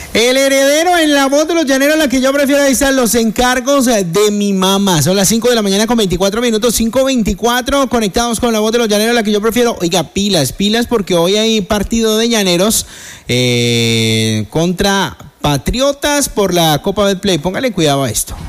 El heredero en la voz de los llaneros, la que yo prefiero. Ahí están los encargos de mi mamá. Son las 5 de la mañana con 24 minutos, 5:24, conectados con la voz de los llaneros, la que yo prefiero. Oiga, pilas, porque hoy hay partido de llaneros contra Patriotas por la Copa Betplay. Póngale cuidado a esto.